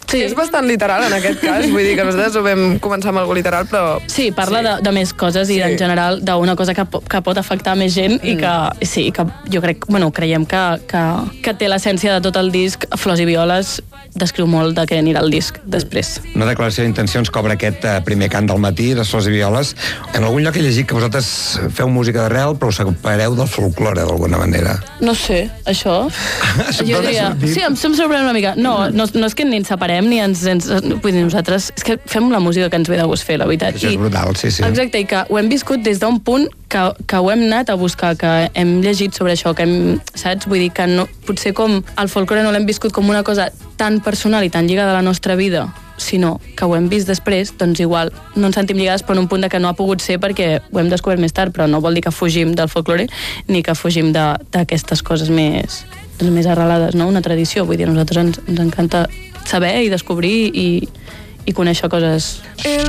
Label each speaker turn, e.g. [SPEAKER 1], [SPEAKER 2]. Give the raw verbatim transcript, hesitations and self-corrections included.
[SPEAKER 1] Sí. És bastant literal en aquest cas, vull dir que nosaltres ho vam començar amb algo literal, però...
[SPEAKER 2] Sí, parla sí. De, de més coses i sí. En general d'una cosa que, que pot afectar més gent mm. i que sí, que jo crec, bueno, creiem que, que, que té l'essència de tot el disc. Flors i violes descriu molt de què anirà el disc després.
[SPEAKER 3] Una declaració d'intencions cobra aquest uh, primer cant del matí, les Flors i violes. En algun lloc he llegit que vosaltres feu música d'arrel, però us separeu del folklore d'alguna manera.
[SPEAKER 2] No sé, això... jo diria... Sí, em, em sorprèn una mica. No, no, no és que ni ens separem, ni ens, ens... Vull dir, nosaltres... És que fem la música que ens ve de gust fer, la veritat.
[SPEAKER 3] Això és brutal, sí, sí.
[SPEAKER 2] Exacte, i que ho hem viscut des d'un punt que, que ho hem anat a buscar, que hem llegit sobre això, que hem... Saps? Vull dir que no, potser com el folklore no l'hem viscut com una cosa tan personal i tan lligada a la nostra vida, sinó que ho hem vist després, doncs igual no ens sentim lligades, però en un punt de que no ha pogut ser perquè ho hem descobert més tard, però no vol dir que fugim del folklore ni que fugim d'aquestes coses més, doncs més arrelades, no? Una tradició, vull dir, a nosaltres ens, ens encanta saber i descobrir i, i conèixer coses.